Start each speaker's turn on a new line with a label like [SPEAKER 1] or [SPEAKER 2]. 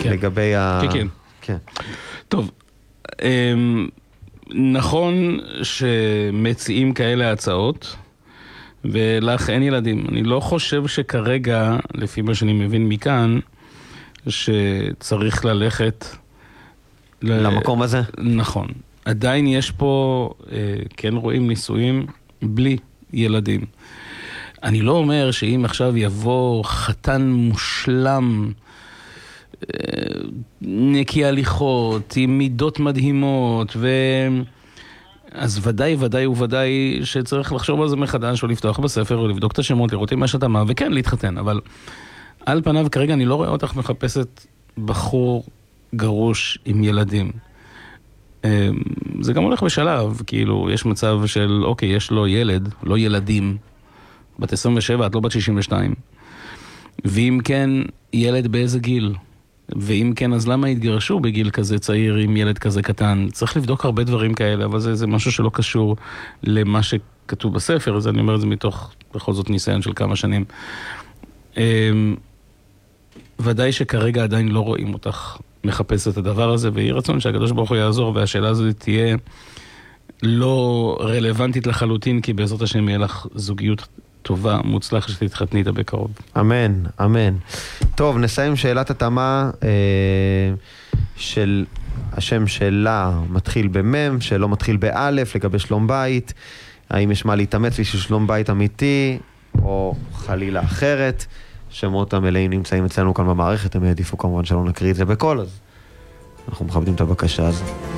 [SPEAKER 1] לגבי
[SPEAKER 2] כן.
[SPEAKER 1] כן.
[SPEAKER 2] טוב, נכון שמציעים כאלה הצעות, ולך אין ילדים. אני לא חושב שכרגע, לפי מה שאני מבין מכאן, שצריך ללכת
[SPEAKER 1] למקום הזה?
[SPEAKER 2] נכון. עדיין יש פה, כן רואים נישואים בלי ילדים. אני לא אומר שאם עכשיו יבוא חתן מושלם, נקי הליכות, עם מידות מדהימות, אז ודאי שצריך לחשוב על זה מחדש, או לפתוח בספר, או לבדוק את השמות, לראות אם יש התאמה, וכן, להתחתן. אבל על פניו, כרגע אני לא רואה אותך מחפשת בחור גרוש עם ילדים. זה גם הולך בשלב, כאילו, יש מצב של, אוקיי, יש לו ילד, לא ילדים, בת 27, את לא בת 62. ואם כן, ילד באיזה גיל? ואם כן, אז למה התגרשו בגיל כזה צעיר עם ילד כזה קטן? צריך לבדוק הרבה דברים כאלה, אבל זה משהו שלא קשור למה שכתוב בספר, אז אני אומר את זה מתוך, בכל זאת, ניסיון של כמה שנים. ודאי שכרגע עדיין לא רואים אותך מחפש את הדבר הזה, ויהי רצון שהקדוש ברוך הוא יעזור, והשאלה הזאת תהיה לא רלוונטית לחלוטין, כי בעזרת השם יהיה לך זוגיות טובה, מוצלח, שתתחתני איתה בקרוב.
[SPEAKER 1] אמן, אמן. טוב, נסיים שאלת התאמה של השם שלה מתחיל במם, שלא מתחיל באלף, לגבי שלום בית. האם יש מה להתאמץ בשביל שלום בית אמיתי, או חלילה אחרת. שמות המלאים נמצאים אצלנו כאן במערכת, הם יעדיפו כמובן שלא נקריא את זה בכל, אז אנחנו מכבדים את הבקשה הזו.